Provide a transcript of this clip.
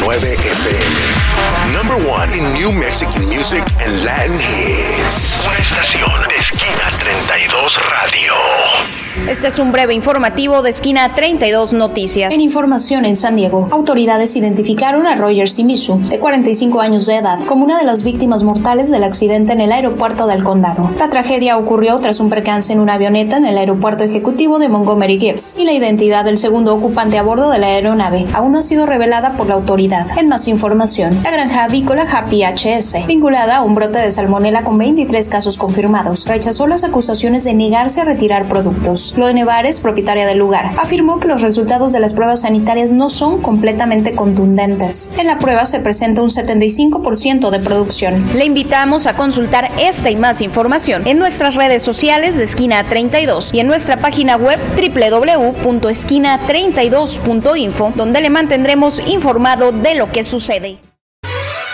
FM. Number one in New Mexican music and Latin hits. Una estación de Esquina 32 Radio. Este es un breve informativo de Esquina 32 Noticias. En información en San Diego, autoridades identificaron a Roger Simisu, de 45 años de edad, como una de las víctimas mortales del accidente en el aeropuerto del condado. La tragedia ocurrió tras un percance en una avioneta en el aeropuerto ejecutivo de Montgomery Gibbs, y la identidad del segundo ocupante a bordo de la aeronave aún no ha sido revelada por la autoridad. En más información, la granja avícola Happy HS, vinculada a un brote de salmonela con 23 casos confirmados, rechazó las acusaciones de negarse a retirar productos. Chloe Nevares, propietaria del lugar, afirmó que los resultados de las pruebas sanitarias no son completamente contundentes. En la prueba se presenta un 75% de producción. Le invitamos a consultar esta y más información en nuestras redes sociales de Esquina 32 y en nuestra página web www.esquina32.info, donde le mantendremos informado de lo que sucede.